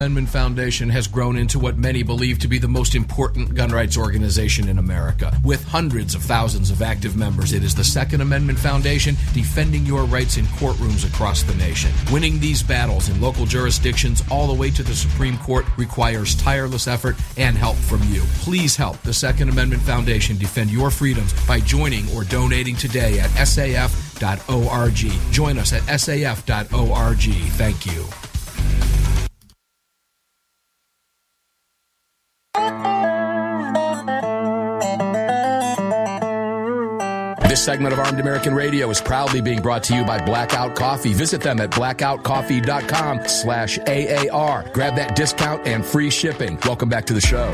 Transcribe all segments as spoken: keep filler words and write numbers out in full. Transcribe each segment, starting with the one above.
Amendment Foundation has grown into what many believe to be the most important gun rights organization in America. With hundreds of thousands of active members, it is the Second Amendment Foundation defending your rights in courtrooms across the nation. Winning these battles in local jurisdictions all the way to the Supreme Court requires tireless effort and help from you. Please help the Second Amendment Foundation defend your freedoms by joining or donating today at S A F dot org. Join us at S A F dot org. Thank you. This segment of Armed American Radio is proudly being brought to you by Blackout Coffee. Visit them at blackout coffee dot com slash A A R. Grab that discount and free shipping. Welcome back to the show.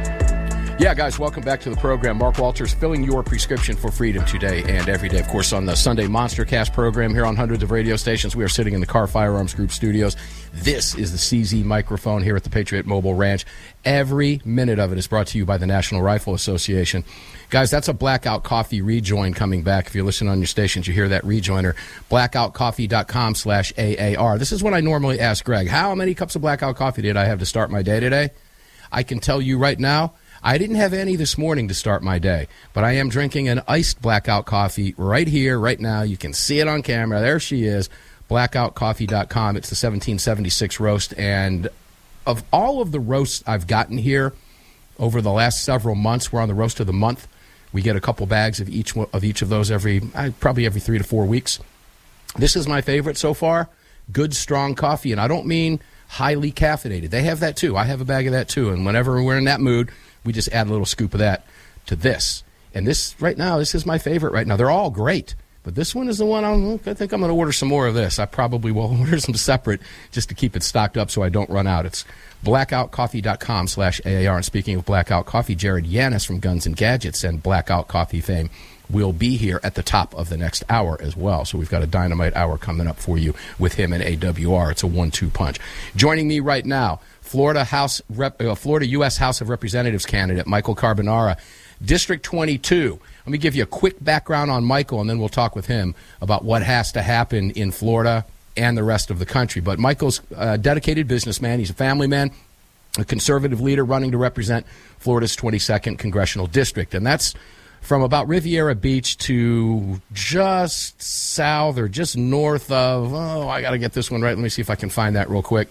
Yeah, guys, welcome back to the program. Mark Walters filling your prescription for freedom today and every day. Of course, on the Sunday Monstercast program here on hundreds of radio stations, we are sitting in the Car Firearms Group studios. This is the C Z microphone here at the Patriot Mobile Ranch. Every minute of it is brought to you by the National Rifle Association. Guys, that's a Blackout Coffee rejoin coming back. If you're listening on your stations, you hear that rejoiner. blackout coffee dot com slash A A R. This is what I normally ask Greg. How many cups of Blackout Coffee did I have to start my day today? I can tell you right now, I didn't have any this morning to start my day, but I am drinking an iced Blackout Coffee right here, right now. You can see it on camera. There she is, blackout coffee dot com. It's the seventeen seventy-six roast, and of all of the roasts I've gotten here over the last several months, we're on the roast of the month. We get a couple bags of each of each of those every probably every three to four weeks. This is my favorite so far. Good, strong coffee, and I don't mean highly caffeinated. They have that too. I have a bag of that too, and whenever we're in that mood, we just add a little scoop of that to this. And this, right now, this is my favorite right now. They're all great, but this one is the one I'm, I think I'm going to order some more of this. I probably will order some separate just to keep it stocked up so I don't run out. It's blackout coffee dot com slash A A R. And speaking of Blackout Coffee, Jared Yanis from Guns and Gadgets and Blackout Coffee fame will be here at the top of the next hour as well. So we've got a dynamite hour coming up for you with him and A W R. It's a one two punch. Joining me right now, Florida House Rep, uh, Florida U S House of Representatives candidate Michael Carbonara, District twenty-two. Let me give you a quick background on Michael, and then we'll talk with him about what has to happen in Florida and the rest of the country. But Michael's a dedicated businessman. He's a family man, a conservative leader running to represent Florida's twenty-second congressional district. And that's from about Riviera Beach to just south or just north of, oh, I got to get this one right. Let me see if I can find that real quick.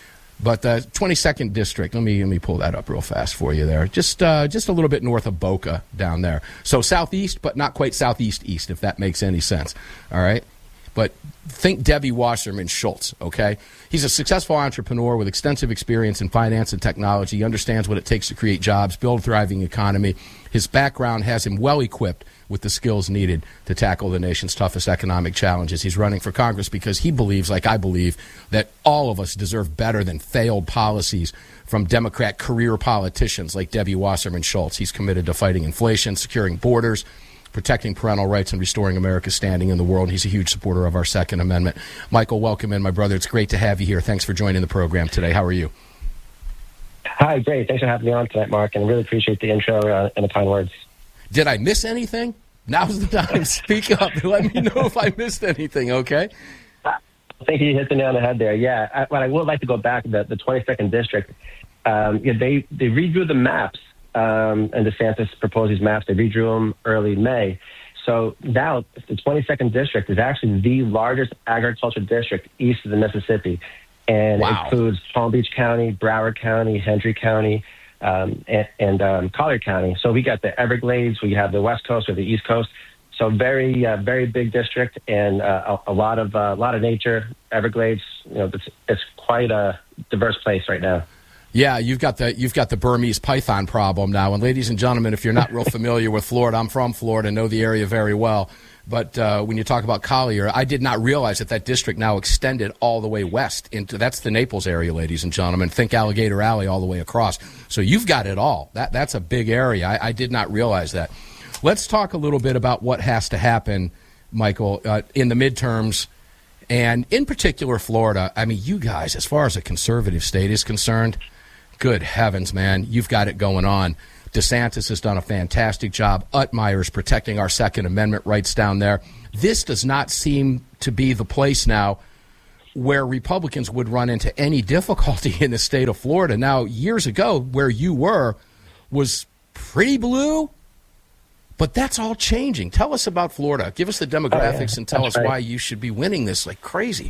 But the twenty-second district, let me let me pull that up real fast for you there. Just uh, just a little bit north of Boca down there. So southeast, but not quite southeast east, if that makes any sense. All right? But think Debbie Wasserman Schultz, okay? He's a successful entrepreneur with extensive experience in finance and technology. He understands what it takes to create jobs, build a thriving economy. His background has him well equipped with the skills needed to tackle the nation's toughest economic challenges. He's running for Congress because he believes, like I believe, that all of us deserve better than failed policies from Democrat career politicians like Debbie Wasserman Schultz. He's committed to fighting inflation, securing borders, protecting parental rights, and restoring America's standing in the world. He's a huge supporter of our Second Amendment. Michael, welcome in, my brother. It's great to have you here. Thanks for joining the program today. How are you? Hi, great. Thanks for having me on tonight, Mark, and I really appreciate the intro uh, and the kind words. Did I miss anything? Now's the time. Speak up. Let me know if I missed anything, okay? I think you hit the nail on the head there. Yeah, I, but I would like to go back to the, the twenty-second district. Um, yeah, they, they redrew the maps, um, and DeSantis proposed these maps. They redrew them early May. So now the twenty-second district is actually the largest agricultural district east of the Mississippi. And wow. It includes Palm Beach County, Broward County, Hendry County, um, and, and um, Collier County. So we got the Everglades, we have the West Coast or the East Coast. So very, uh, very big district, and uh, a, a lot of uh, a lot of nature. Everglades, you know, it's, it's quite a diverse place right now. Yeah, you've got the you've got the Burmese python problem now. And ladies and gentlemen, if you're not real familiar with Florida, I'm from Florida, know the area very well. But uh, when you talk about Collier, I did not realize that that district now extended all the way west into that's the Naples area, ladies and gentlemen. Think Alligator Alley all the way across. So you've got it all. That that's a big area. I, I did not realize that. Let's talk a little bit about what has to happen, Michael, uh, in the midterms, and in particular Florida. I mean, you guys, as far as a conservative state is concerned, good heavens, man, you've got it going on. DeSantis has done a fantastic job. Utmeyer's protecting our Second Amendment rights down there. This does not seem to be the place now where Republicans would run into any difficulty in the state of Florida. Now, years ago, where you were was pretty blue, but that's all changing. Tell us about Florida. Give us the demographics oh, yeah. and tell that's us right. why you should be winning this like crazy.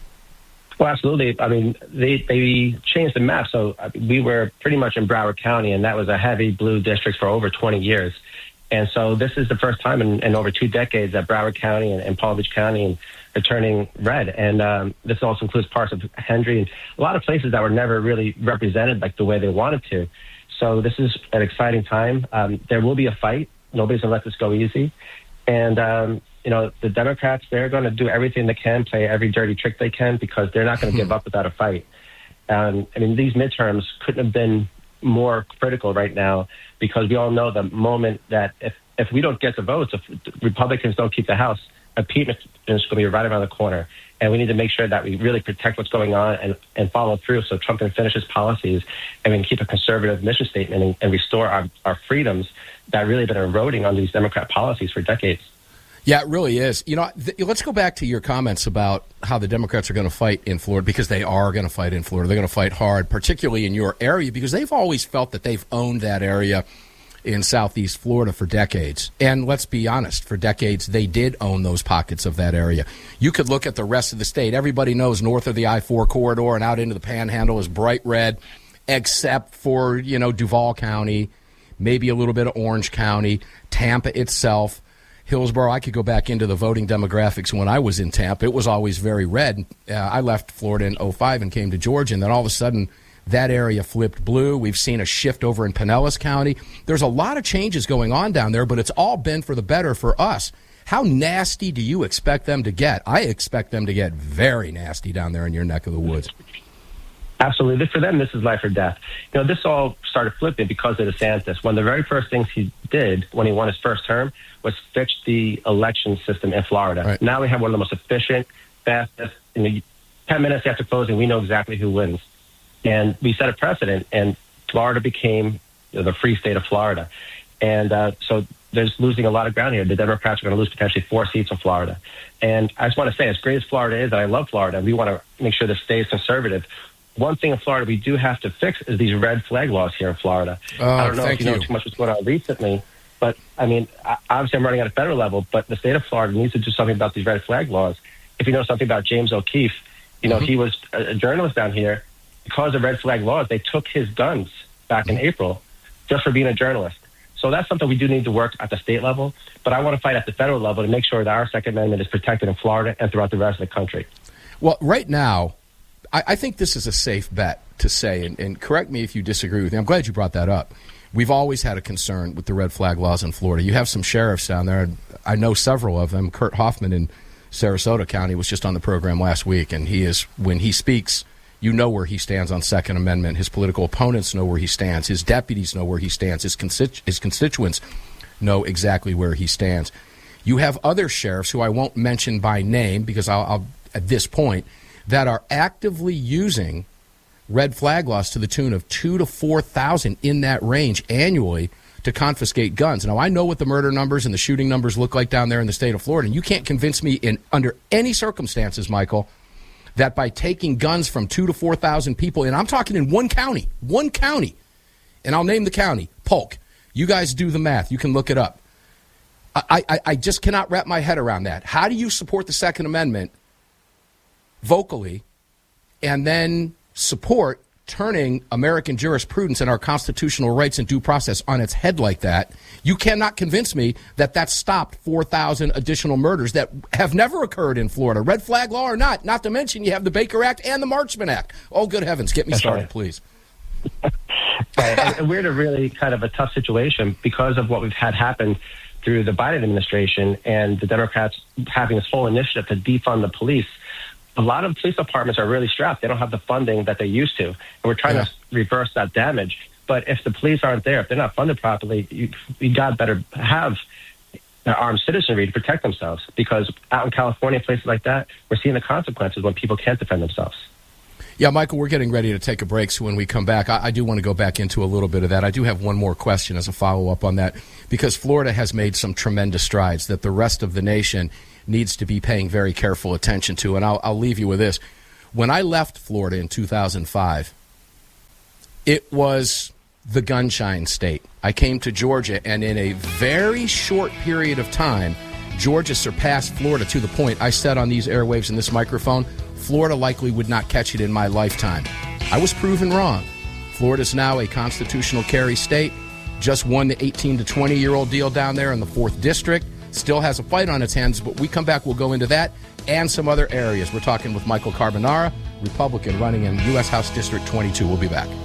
Well, absolutely. I mean, they, they changed the map. So we were pretty much in Broward County, and that was a heavy blue district for over twenty years. And so this is the first time in, in over two decades that Broward County and, and Palm Beach County are turning red. And um, this also includes parts of Hendry and a lot of places that were never really represented like the way they wanted to. So this is an exciting time. Um, there will be a fight. Nobody's going to let this go easy. And, um, you know, the Democrats, they're going to do everything they can, play every dirty trick they can, because they're not going to give up without a fight. Um, I mean, these midterms couldn't have been more critical right now, because we all know the moment that if, if we don't get the votes, if Republicans don't keep the House, impeachment is going to be right around the corner. And we need to make sure that we really protect what's going on and, and follow through so Trump can finish his policies and we can keep a conservative mission statement and, and restore our, our freedoms that really have been eroding on these Democrat policies for decades. Yeah, it really is. You know, th- let's go back to your comments about how the Democrats are going to fight in Florida, because they are going to fight in Florida. They're going to fight hard, particularly in your area, because they've always felt that they've owned that area in Southeast Florida for decades. And let's be honest, for decades, they did own those pockets of that area. You could look at the rest of the state. Everybody knows north of the I four corridor and out into the Panhandle is bright red, except for, you know, Duval County, maybe a little bit of Orange County, Tampa itself. Hillsborough, I could go back into the voting demographics when I was in Tampa. It was always very red. Uh, I left Florida in oh five and came to Georgia, and then all of a sudden that area flipped blue. We've seen a shift over in Pinellas County. There's a lot of changes going on down there, but it's all been for the better for us. How nasty do you expect them to get? I expect them to get very nasty down there in your neck of the woods. Absolutely. For them, this is life or death. You know, this all started flipping because of DeSantis. One of the very first things he did when he won his first term was fix the election system in Florida. Right. Now we have one of the most efficient, fastest, you know, ten minutes after closing, we know exactly who wins. And we set a precedent, and Florida became, you know, the free state of Florida. And uh, so there's losing a lot of ground here. The Democrats are going to lose potentially four seats in Florida. And I just want to say, as great as Florida is, and I love Florida, we want to make sure the state is conservative. One thing in Florida we do have to fix is these red flag laws here in Florida. Oh, I don't know if you, you know too much what's going on recently, but, I mean, obviously I'm running at a federal level, but the state of Florida needs to do something about these red flag laws. If you know something about James O'Keefe, you know, mm-hmm. he was a journalist down here. Because of red flag laws, they took his guns back mm-hmm. in April just for being a journalist. So that's something we do need to work at the state level, but I want to fight at the federal level to make sure that our Second Amendment is protected in Florida and throughout the rest of the country. Well, right now, I, I think this is a safe bet to say, and, and correct me if you disagree with me. I'm glad you brought that up. We've always had a concern with the red flag laws in Florida. You have some sheriffs down there. I know several of them. Kurt Hoffman in Sarasota County was just on the program last week, and he is, when he speaks, you know where he stands on Second Amendment. His political opponents know where he stands. His deputies know where he stands. His, constitu- his constituents know exactly where he stands. You have other sheriffs who I won't mention by name because I'll, I'll at this point, that are actively using red flag laws to the tune of two to four thousand in that range annually to confiscate guns. Now, I know what the murder numbers and the shooting numbers look like down there in the state of Florida, and you can't convince me in under any circumstances, Michael, that by taking guns from two to four thousand people, and I'm talking in one county, one county, and I'll name the county, Polk. You guys do the math. You can look it up. I, I, I just cannot wrap my head around that. How do you support the Second Amendment vocally and then support turning American jurisprudence and our constitutional rights and due process on its head like that? You cannot convince me that that stopped four thousand additional murders that have never occurred in Florida, red flag law or not. Not to mention you have the Baker Act and the Marchman Act. Oh, good heavens, get me That's started, right. please. Right. And we're in a really kind of a tough situation because of what we've had happen through the Biden administration and the Democrats having this whole initiative to defund the police. A lot of police departments are really strapped. They don't have the funding that they used to. And we're trying yeah. to reverse that damage. But if the police aren't there, if they're not funded properly, you, you got better have armed citizenry to protect themselves. Because out in California, places like that, we're seeing the consequences when people can't defend themselves. Yeah, Michael, we're getting ready to take a break, so when we come back, I, I do want to go back into a little bit of that. I do have one more question as a follow-up on that, because Florida has made some tremendous strides that the rest of the nation needs to be paying very careful attention to. And I'll, I'll leave you with this. When I left Florida in two thousand five, it was the gunshine state. I came to Georgia, and in a very short period of time, Georgia surpassed Florida to the point I said on these airwaves and this microphone, Florida likely would not catch it in my lifetime. I was proven wrong. Florida is now a constitutional carry state, just won the eighteen to twenty-year-old deal down there in the fourth District, still has a fight on its hands, but we come back, we'll go into that and some other areas. We're talking with Michael Carbonara, Republican, running in U S House District twenty-two. We'll be back.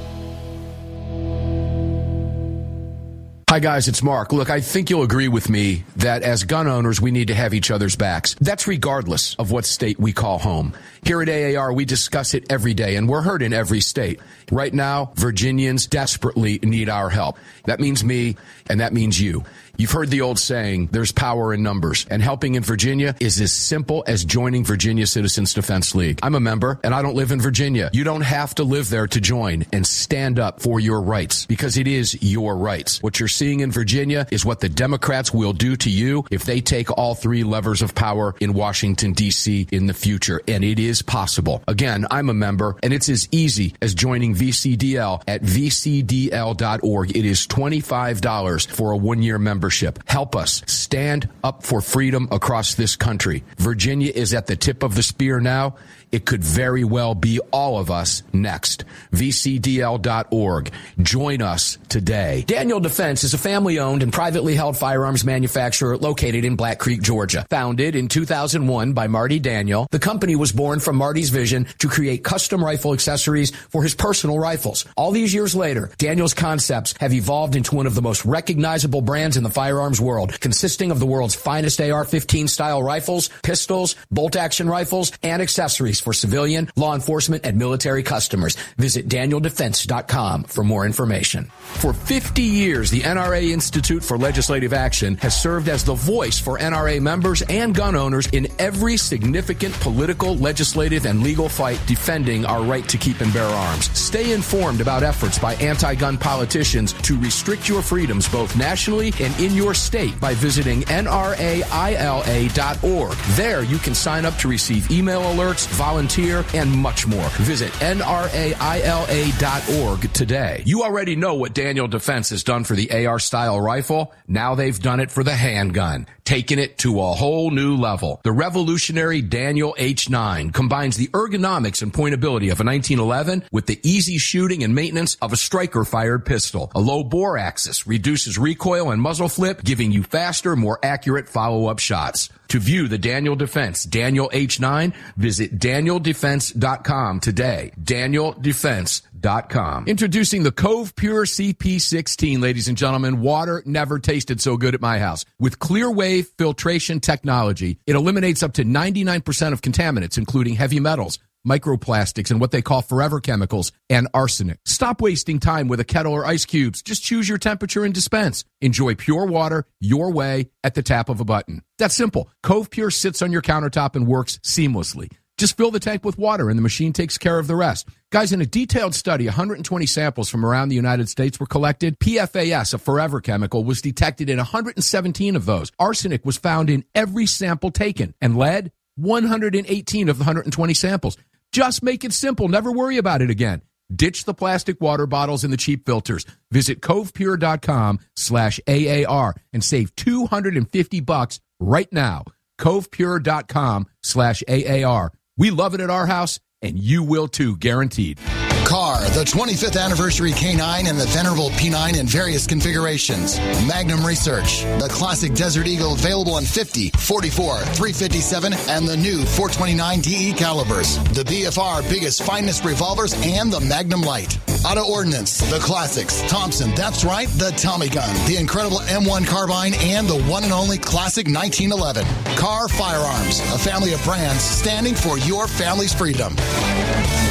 Hi, guys, it's Mark. Look, I think you'll agree with me that as gun owners, we need to have each other's backs. That's regardless of what state we call home. Here at A A R, we discuss it every day, and we're heard in every state. Right now, Virginians desperately need our help. That means me, and that means you. You've heard the old saying, there's power in numbers, and helping in Virginia is as simple as joining Virginia Citizens Defense League. I'm a member, and I don't live in Virginia. You don't have to live there to join and stand up for your rights, because it is your rights. What you're seeing in Virginia is what the Democrats will do to you if they take all three levers of power in Washington, D C in the future, and it is possible. Again, I'm a member, and it's as easy as joining V C D L at v c d l dot org. It is twenty-five dollars for a one-year membership. Help us stand up for freedom across this country. Virginia is at the tip of the spear now. It could very well be all of us next. v c d l dot org. Join us today. Daniel Defense is a family-owned and privately held firearms manufacturer located in Black Creek, Georgia. Founded in two thousand one by Marty Daniel, the company was born from Marty's vision to create custom rifle accessories for his personal rifles. All these years later, Daniel's concepts have evolved into one of the most recognizable brands in the firearms world, consisting of the world's finest A R fifteen style rifles, pistols, bolt-action rifles, and accessories for civilian, law enforcement, and military customers. Visit daniel defense dot com for more information. For fifty years, the N R A Institute for Legislative Action has served as the voice for N R A members and gun owners in every significant political, legislative, and legal fight defending our right to keep and bear arms. Stay informed about efforts by anti-gun politicians to restrict your freedoms both nationally and in your state by visiting N R A I L A dot org. There, you can sign up to receive email alerts, volunteer, and much more. Visit N R A I L A dot org today. You already know what Daniel Defense has done for the A R-style rifle. Now they've done it for the handgun, taking it to a whole new level. The revolutionary Daniel H nine combines the ergonomics and pointability of a nineteen eleven with the easy shooting and maintenance of a striker-fired pistol. A low bore axis reduces recoil and muzzle flip, giving you faster, more accurate follow-up shots. To view the Daniel Defense Daniel H nine, visit daniel defense dot com today. daniel defense dot com. Introducing the Cove Pure C P sixteen, ladies and gentlemen. Water never tasted so good at my house. With clear wave filtration technology, it eliminates up to ninety-nine percent of contaminants, including heavy metals, microplastics, and what they call forever chemicals, and arsenic. Stop wasting time with a kettle or ice cubes. Just choose your temperature and dispense. Enjoy pure water your way at the tap of a button. That's simple. Cove Pure sits on your countertop and works seamlessly. Just fill the tank with water and the machine takes care of the rest. Guys, in a detailed study, one hundred twenty samples from around the United States were collected. P F A S, a forever chemical, was detected in one hundred seventeen of those. Arsenic was found in every sample taken, and lead, one hundred eighteen of the one hundred twenty samples. Just make it simple. Never worry about it again. Ditch the plastic water bottles and the cheap filters. Visit covepure.com slash AAR and save two hundred fifty bucks right now. covepure.com slash AAR. We love it at our house, and you will too, guaranteed. Car, the twenty-fifth anniversary K nine and the venerable P nine in various configurations. Magnum Research, the classic Desert Eagle available in fifty, forty-four, three fifty-seven, and the new four twenty-nine D E calibers. The B F R biggest, finest revolvers, and the Magnum Light. Auto Ordnance, the classics. Thompson, that's right, the Tommy gun, the incredible M one carbine, and the one and only classic nineteen eleven. Car Firearms, a family of brands standing for your family's freedom.